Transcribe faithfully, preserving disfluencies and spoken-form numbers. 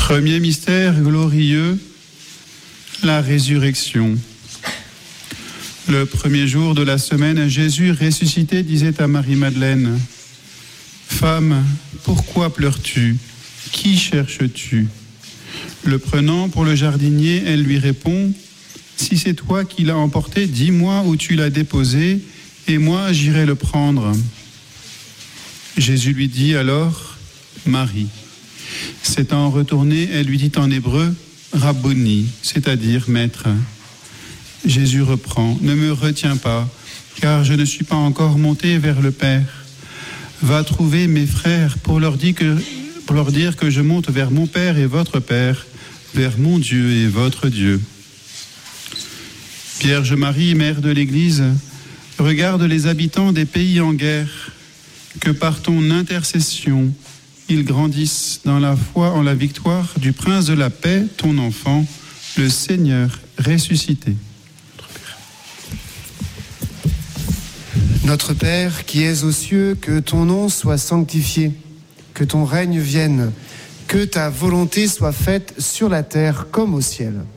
Premier mystère glorieux, la résurrection. Le premier jour de la semaine, Jésus ressuscité disait à Marie-Madeleine : « Femme, pourquoi pleures-tu ? Qui cherches-tu » Le prenant pour le jardinier, elle lui répond : « Si c'est toi qui l'as emporté, dis-moi où tu l'as déposé, et moi j'irai le prendre. » Jésus lui dit alors : « Marie. » S'étant retournée, elle lui dit en hébreu : « Rabboni », c'est-à-dire « maître ». Jésus reprend : « Ne me retiens pas, car je ne suis pas encore monté vers le Père. Va trouver mes frères pour leur dire que, pour leur dire que je monte vers mon Père et votre Père, vers mon Dieu et votre Dieu. » Vierge Marie, Mère de l'Église, regarde les habitants des pays en guerre, que par ton intercession, ils grandissent dans la foi en la victoire du Prince de la paix, ton enfant, le Seigneur ressuscité. Notre Père, qui es aux cieux, que ton nom soit sanctifié, que ton règne vienne, que ta volonté soit faite sur la terre comme au ciel.